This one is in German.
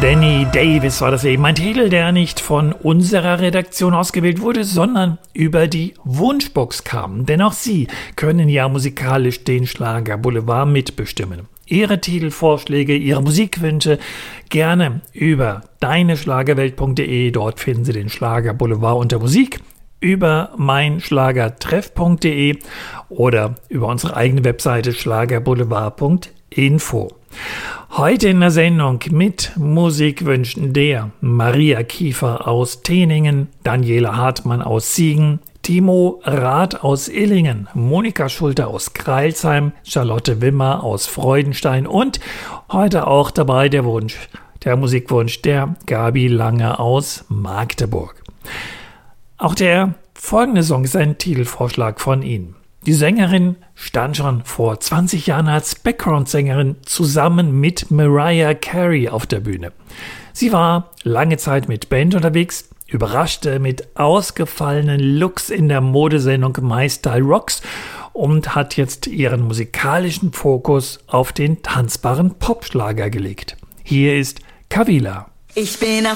Danny Davis war das eben. Ein Titel, der nicht von unserer Redaktion ausgewählt wurde, sondern über die Wunschbox kam. Denn auch Sie können ja musikalisch den Schlager Boulevard mitbestimmen. Ihre Titelvorschläge, Ihre Musikwünsche gerne über deineschlagerwelt.de. Dort finden Sie den Schlager Boulevard unter Musik. Über meinschlagertreff.de oder über unsere eigene Webseite schlagerboulevard.info. Heute in der Sendung mit Musikwünschen der Maria Kiefer aus Teningen, Daniela Hartmann aus Siegen, Timo Rath aus Illingen, Monika Schulte aus Crailsheim, Charlotte Wimmer aus Freudenstein und heute auch dabei der Musikwunsch der Gabi Lange aus Magdeburg. Auch der folgende Song ist ein Titelvorschlag von Ihnen. Die Sängerin stand schon vor 20 Jahren als Background-Sängerin zusammen mit Mariah Carey auf der Bühne. Sie war lange Zeit mit Band unterwegs, überraschte mit ausgefallenen Looks in der Modesendung My Style Rocks und hat jetzt ihren musikalischen Fokus auf den tanzbaren Popschlager gelegt. Hier ist Kavila. Ich bin